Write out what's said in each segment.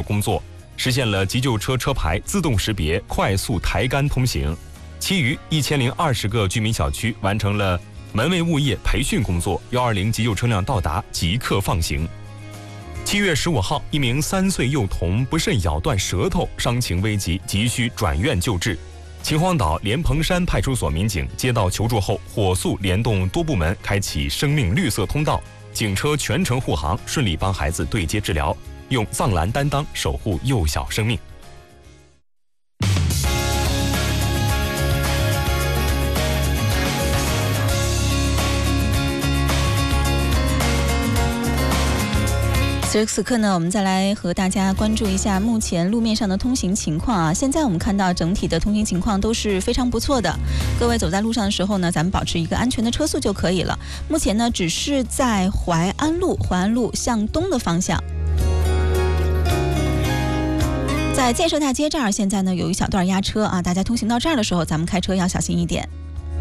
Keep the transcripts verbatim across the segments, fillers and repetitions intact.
入工作，实现了急救车车牌自动识别、快速抬杆通行。其余一千零二十个居民小区完成了门卫物业培训工作，一二零急救车辆到达即刻放行。七月十五号，一名三岁幼童不慎咬断舌头，伤情危急，急需转院救治。秦皇岛莲蓬山派出所民警接到求助后，火速联动多部门，开启生命绿色通道，警车全程护航，顺利帮孩子对接治疗，用藏蓝担当守护幼小生命。 此时此刻呢，我们再来和大家关注一下目前路面上的通行情况啊。现在我们看到整体的通行情况都是非常不错的，各位走在路上的时候呢，咱们保持一个安全的车速就可以了。目前呢，只是在淮安路淮安路向东的方向，在建设大街这儿，现在呢有一小段压车啊，大家通行到这儿的时候，咱们开车要小心一点。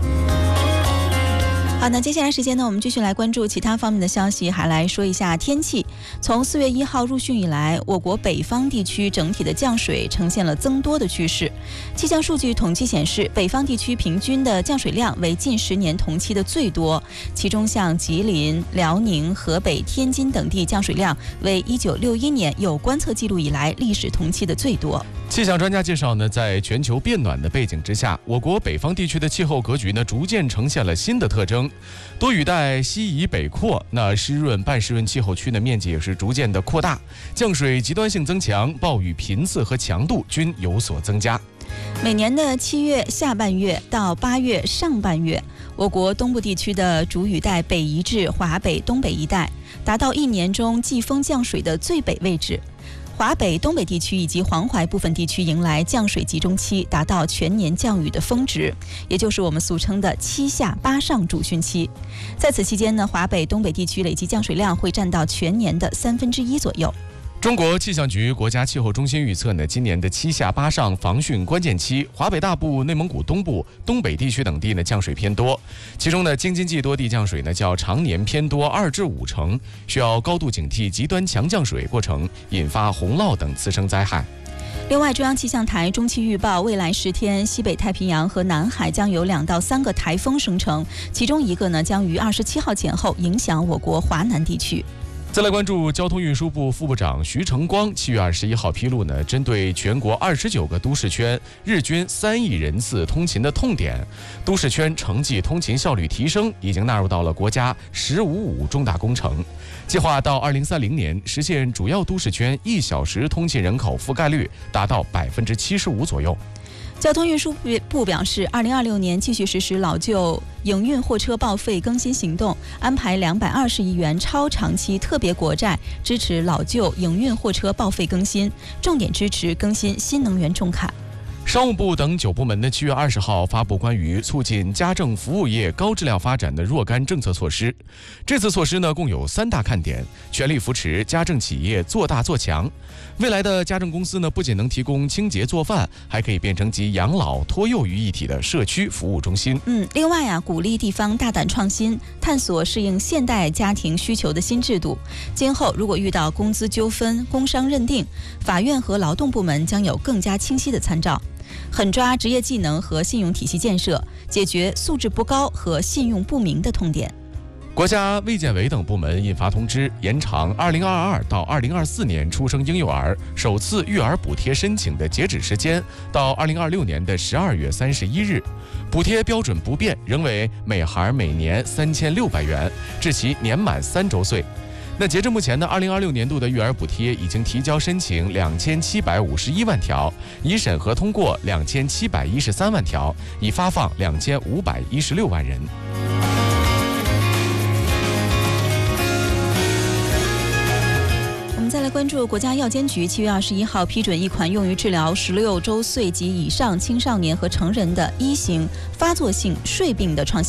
好，那接下来时间呢，我们继续来关注其他方面的消息，还来说一下天气。从四月一号入汛以来，我国北方地区整体的降水呈现了增多的趋势。气象数据统计显示，北方地区平均的降水量为近十年同期的最多，其中像吉林、辽宁、河北、天津等地降水量为一九六一年有观测记录以来历史同期的最多。 气象专家介绍呢，在全球变暖的背景之下，我国北方地区的气候格局呢，逐渐呈现了新的特征。多雨带西移北扩，那湿润半湿润气候区的面积也是逐渐的扩大，降水极端性增强，暴雨频次和强度均有所增加。 每年的七月下半月到八月上半月，我国东部地区的主雨带北移至华北、东北一带，达到一年中季风降水的最北位置。华北、东北地区以及黄淮部分地区迎来降水集中期，达到全年降雨的峰值，也就是我们俗称的七下八上主汛期。在此期间呢，华北、东北地区累计降水量会占到全年的三分之一左右。 中国气象局国家气候中心预测呢，今年的七下八上防汛关键期，华北大部、内蒙古东部、东北地区等地呢降水偏多，其中呢京津冀多地降水呢较常年偏多二至五成，需要高度警惕极端强降水过程引发洪涝等次生灾害。 另外，中央气象台中期预报，未来十天西北太平洋和南海将有两到三个台风生成，其中一个呢将于二十七号前后影响我国华南地区。 再来关注交通运输部副部长徐成光七月二十一号披露呢，针对全国二十九个都市圈日均三亿人次通勤的痛点，都市圈城际通勤效率提升已经纳入到了国家“十五五”重大工程，计划到二零三零年实现主要都市圈一小时通勤人口覆盖率达到百分之七十五左右。 交通运输部表示，二零二六年继续实施老旧营运货车报废更新行动，安排两百二十亿元超长期特别国债支持老旧营运货车报废更新，重点支持更新新能源重卡。 商务部等九部门呢，七月二十号发布关于促进家政服务业高质量发展的若干政策措施。这次措施呢，共有三大看点：全力扶持家政企业做大做强。未来的家政公司呢，不仅能提供清洁做饭，还可以变成集养老、托幼于一体的社区服务中心。 嗯，另外啊，鼓励地方大胆创新，探索适应现代家庭需求的新制度。今后如果遇到工资纠纷、工伤认定，法院和劳动部门将有更加清晰的参照。狠抓职业技能和信用体系建设，解决素质不高和信用不明的痛点。 国家卫健委等部门印发通知，延长二零二二到二零二四年出生婴幼儿首次育儿补贴申请的截止时间到二零二六年的十二月三十一日，补贴标准不变，仍为每孩每年三千六百元，至其年满三周岁。那截至目前呢，二零二六年度的育儿补贴已经提交申请两千七百五十一万条，已审核通过两千七百一十三万条，已发放两千五百一十六万人。 再来关注国家药监局七月二十一号批准一款用于治疗十六周岁及以上青少年和成人的一型发作性睡病的创新药。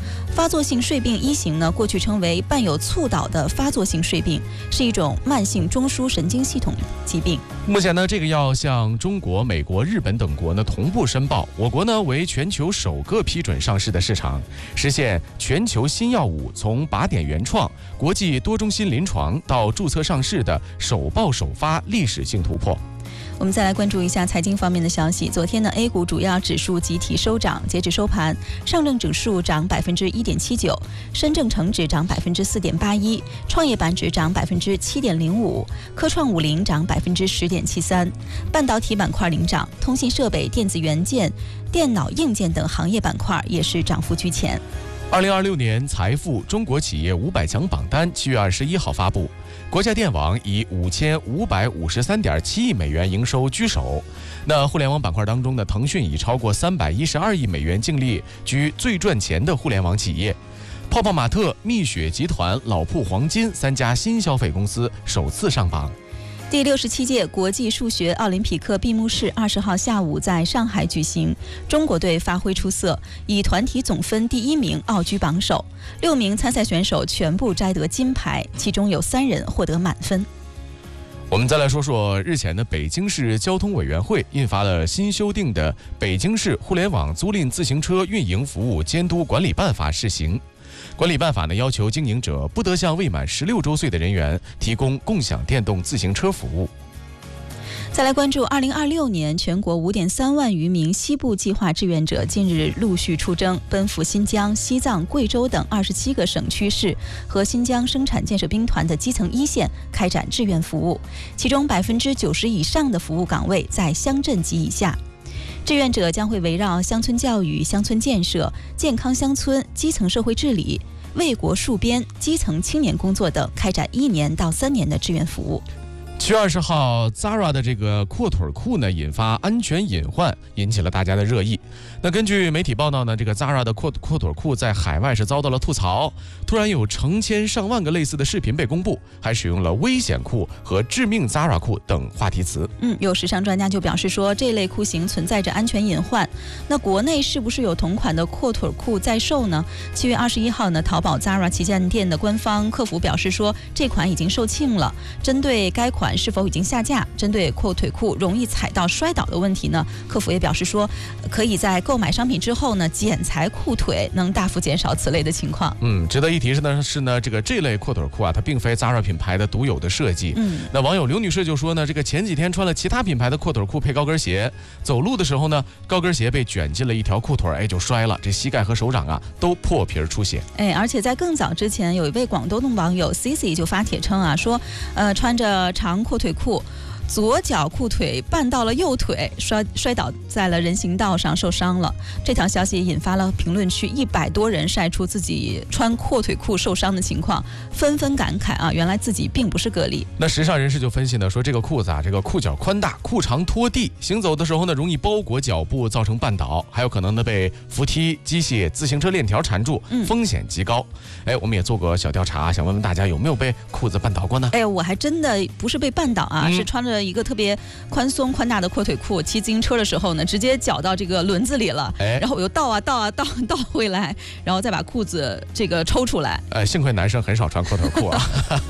发作性睡病一型呢，过去称为伴有猝倒的发作性睡病，是一种慢性中枢神经系统疾病。 目前呢，这个药向中国、美国、日本等国呢同步申报，我国呢为全球首个批准上市的市场，实现全球新药物从靶点原创、国际多中心临床到注册上市的首报首发历史性突破。 我们再来关注一下财经方面的消息。昨天呢 ，A 股主要指数集体收涨，截至收盘，上证指数涨百分之一点七九，深证成指涨百分之四点八一，创业板指涨百分之七点零五，科创五零涨百分之十点七三，半导体板块领涨，通信设备、电子元件、电脑硬件等行业板块也是涨幅居前。 二零二六年财富中国企业五百强榜单七月二十一号发布，国家电网以五千五百五十三点七亿美元营收居首。那互联网板块当中呢，腾讯以超过三百一十二亿美元净利居最赚钱的互联网企业。泡泡玛特、蜜雪集团、老铺黄金三家新消费公司首次上榜。 第六十七届国际数学奥林匹克闭幕式二十号下午在上海举行，中国队发挥出色，以团体总分第一名傲居榜首，六名参赛选手全部摘得金牌，其中有三人获得满分。 我们再来说说日前的北京市交通委员会印发了新修订的《北京市互联网租赁自行车运营服务监督管理办法》试行。管理办法呢要求经营者不得向未满十六周岁的人员提供共享电动自行车服务。 再来关注二零二六年全国五点三万余名西部计划志愿者近日陆续出征，奔赴新疆、西藏、贵州等二十七个省区市和新疆生产建设兵团的基层一线开展志愿服务，其中百分之九十以上的服务岗位在乡镇及以下。志愿者将会围绕乡村教育、乡村建设、健康乡村、基层社会治理、为国戍边、基层青年工作等，开展一年到三年的志愿服务。 七月二十号 Zara 的这个阔腿裤呢引发安全隐患，引起了大家的热议。那根据媒体报道呢，这个 Zara 的阔阔腿裤在海外是遭到了吐槽，突然有成千上万个类似的视频被公布，还使用了危险裤和致命 Zara 裤等话题词。 嗯，有时尚专家就表示说，这类裤型存在着安全隐患。那国内是不是有同款的阔腿裤在售呢？七月二十一号呢，淘宝 Zara 旗舰店的官方客服表示说，这款已经售罄了。针对该款是否已经下架，针对阔腿裤容易踩到摔倒的问题呢，客服也表示说，可以在购买商品之后呢，剪裁裤腿，能大幅减少此类的情况。 嗯，值得一提是呢，是呢，这个这类阔腿裤啊，它并非 Zara 品牌的独有的设计。 嗯， 那网友刘女士就说呢，这个前几天穿了其他品牌的阔腿裤配高跟鞋，走路的时候呢，高跟鞋被卷进了一条裤腿，哎，就摔了，这膝盖和手掌啊都破皮出血。 哎，而且在更早之前，有一位广东的网友 C C 就发帖称啊，说，呃，穿着长阔腿裤，左脚裤腿绊到了右腿，摔摔倒在了人行道上，受伤了。这条消息引发了评论区一百多人晒出自己穿阔腿裤受伤的情况，纷纷感慨啊，原来自己并不是个例。 那时尚人士就分析呢，说这个裤子啊，这个裤脚宽大，裤长拖地，行走的时候呢，容易包裹脚部，造成绊倒，还有可能呢被扶梯、机械、自行车链条缠住，风险极高。哎，我们也做过小调查，想问问大家有没有被裤子绊倒过呢？ 哎，我还真的不是被绊倒啊，嗯、是穿着一个特别宽松宽大的阔腿裤，骑自行车的时候呢，直接绞到这个轮子里了，哎、然后我又倒啊倒啊倒倒回来，然后再把裤子这个抽出来。 呃，幸亏男生很少穿阔腿裤啊。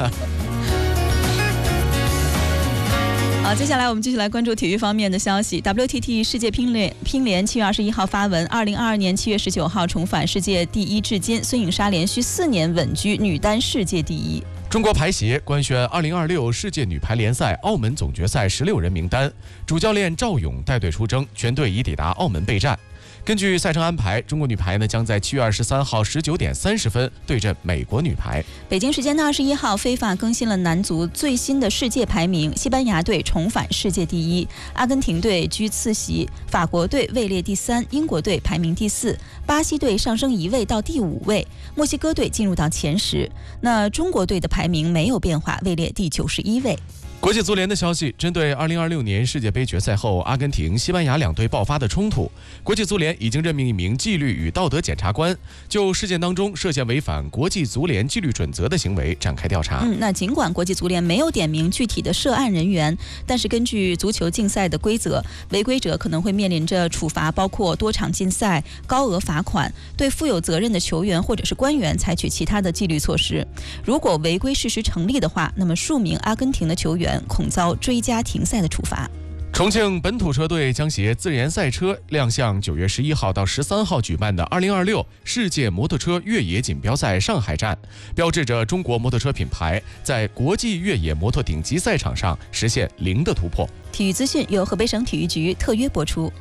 好，接下来我们继续来关注体育方面的消息。W T T 世界乒联乒联七月二十一号发文，二零二二年七月十九号重返世界第一，至今孙颖莎连续四年稳居女单世界第一。 中国排协官宣二零二六世界女排联赛澳门总决赛十六人名单，主教练赵勇带队出征，全队已抵达澳门备战。根据赛程安排，中国女排呢将在七月二十三号十九点三十分对阵美国女排。 北京时间的二十一号，非法更新了男足最新的世界排名，西班牙队重返世界第一，阿根廷队居次席，法国队位列第三，英国队排名第四，巴西队上升一位到第五位，墨西哥队进入到前十。那中国队的排名没有变化，位列第九十一位。 国际足联的消息，针对二零二六年世界杯决赛后阿根廷、西班牙两队爆发的冲突，国际足联已经任命一名纪律与道德检察官，就事件当中涉嫌违反国际足联纪律准则的行为展开调查。 嗯，那尽管国际足联没有点名具体的涉案人员，但是根据足球竞赛的规则，违规者可能会面临着处罚，包括多场禁赛、高额罚款，对负有责任的球员或者是官员采取其他的纪律措施。如果违规事实成立的话，那么数名阿根廷的球员恐遭追加停赛的处罚。 重庆本土车队将携自研赛车亮相九月十一号到十三号举办的二零二六世界摩托车越野锦标赛上海站，标志着中国摩托车品牌在国际越野摩托顶级赛场上实现零的突破。 体育资讯由河北省体育局特约播出。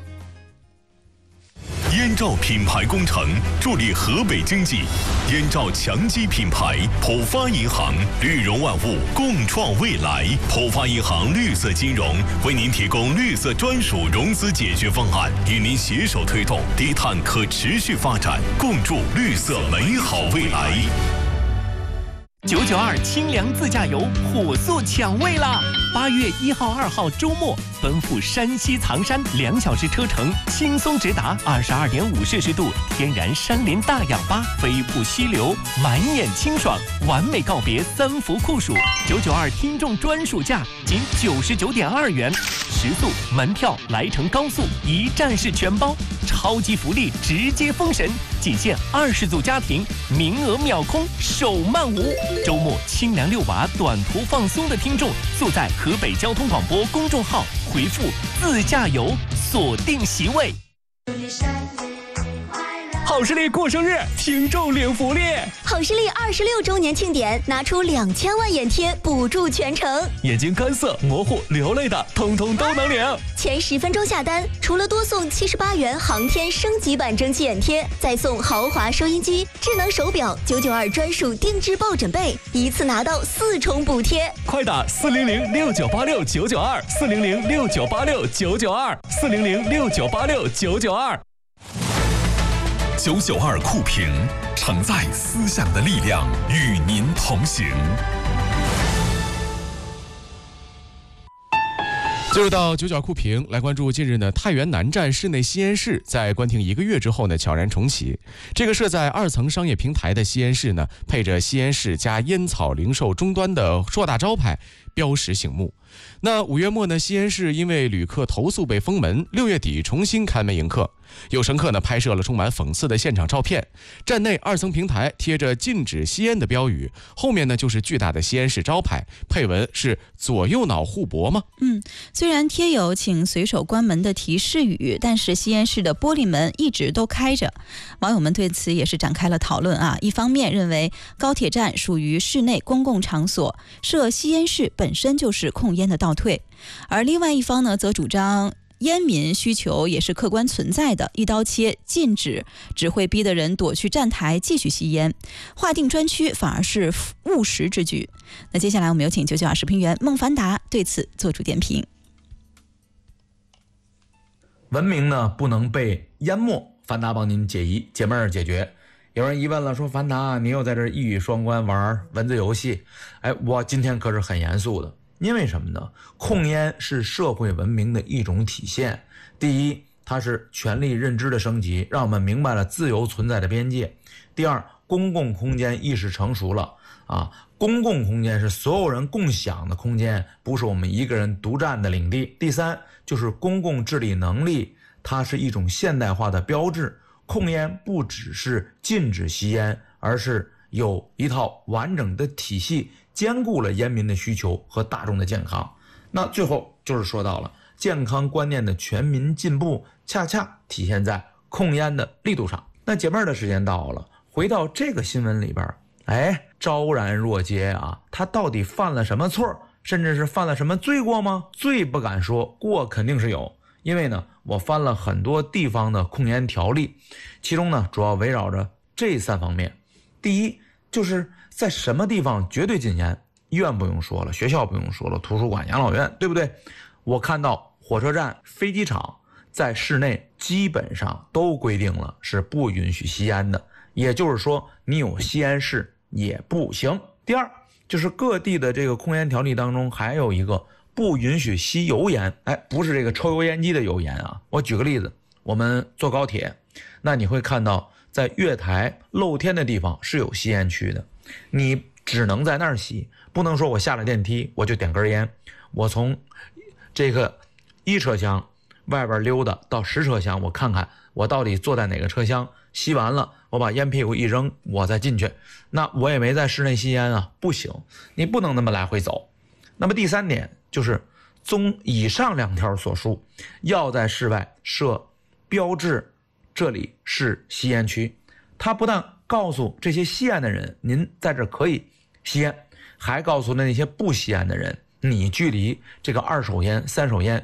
燕赵品牌工程助力河北经济，燕赵强基品牌，浦发银行，绿融万物，共创未来。浦发银行绿色金融为您提供绿色专属融资解决方案，与您携手推动低碳可持续发展，共筑绿色美好未来。 九九二清凉自驾游火速抢位啦！八月一号、二号周末，奔赴山西藏山，两小时车程，轻松直达二十二点五摄氏度天然山林大氧吧，飞瀑溪流，满眼清爽，完美告别三伏酷暑。九九二听众专属价仅九十九点二元，食宿、门票、来程高速一站式全包，超级福利直接封神，仅限二十组家庭，名额秒空，手慢无。周末清凉遛娃、短途放松的听众，速在河北交通广播公众号回复“自驾游”，锁定席位。好视力过生日，听众领福利！ 好视力二十六周年庆典，拿出两千万眼贴补助全程， 眼睛干涩、模糊、流泪的，通通都能领。 前十分钟下单，除了多送七十八元航天升级版蒸汽眼贴，再送豪华收音机、智能手表、九九二专属定制抱枕被，一次拿到四重补贴。 快打四零零六九八六九九二，四零零六九八六九九二，四零零六九八六九九二。 九九二酷评，承载思想的力量，与您同行。 进入到九九二酷评，来关注近日呢，太原南站室内吸烟室在关停一个月之后呢，悄然重启。这个设在二层商业平台的吸烟室呢，配着吸烟室加烟草零售终端的硕大招牌，标识醒目。那五月末呢，吸烟室因为旅客投诉被封门，六月底重新开门迎客。有乘客呢拍摄了充满讽刺的现场照片，站内二层平台贴着禁止吸烟的标语，后面呢就是巨大的吸烟室招牌，配文是左右脑互搏吗？ 嗯，虽然贴有请随手关门的提示语，但是吸烟室的玻璃门一直都开着。网友们对此也是展开了讨论啊。一方面认为高铁站属于室内公共场所，设吸烟室本身就是控烟的倒退，而另外一方呢则主张烟民需求也是客观存在的，一刀切禁止只会逼得人躲去站台继续吸烟，划定专区反而是务实之举。那接下来我们有请九九二视频员孟凡达对此做出点评。 文明呢不能被淹没，凡达帮您解疑解闷儿解决。有人疑问了，说凡达你又在这一语双关玩文字游戏，哎，我今天可是很严肃的。因为什么呢？控烟是社会文明的一种体现。第一，它是权力认知的升级，让我们明白了自由存在的边界。第二，公共空间意识成熟了啊，公共空间是所有人共享的空间，不是我们一个人独占的领地。第三，就是公共治理能力，它是一种现代化的标志。控烟不只是禁止吸烟，而是有一套完整的体系，兼顾了烟民的需求和大众的健康。那最后就是说到了健康观念的全民进步，恰恰体现在控烟的力度上。那解闷的时间到了，回到这个新闻里边，哎，昭然若揭啊，他到底犯了什么错，甚至是犯了什么罪过吗？罪不敢说，过肯定是有。因为呢，我翻了很多地方的控烟条例，其中呢主要围绕着这三方面。第一，就是在什么地方绝对禁烟，医院不用说了，学校不用说了，图书馆、养老院，对不对？我看到火车站、飞机场在室内基本上都规定了是不允许吸烟的，也就是说你有吸烟室也不行。第二， 就是各地的这个控烟条例当中还有一个不允许吸油烟，哎，不是这个抽油烟机的油烟啊。我举个例子，我们坐高铁，那你会看到在月台露天的地方是有吸烟区的，你只能在那儿吸，不能说我下了电梯我就点根烟，我从这个一车厢外边溜达到十车厢，我看看我到底坐在哪个车厢，吸完了我把烟屁股一扔，我再进去，那我也没在室内吸烟啊，不行，你不能那么来回走。那么第三点就是综以上两条所述，要在室外设标志，这里是吸烟区。他不但告诉这些吸烟的人您在这可以吸烟，还告诉那些不吸烟的人，你距离这个二手烟三手烟